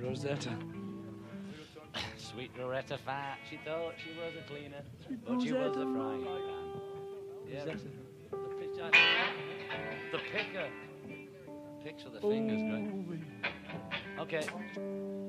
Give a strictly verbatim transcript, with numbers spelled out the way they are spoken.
Rosetta. Sweet Rosetta Fat. She thought she was a cleaner, Sweet but she was a Rosetta. frying pan. Yeah, Rosetta. the, the, pitch, the picker. Picks with the fingers, Oh, right? Okay.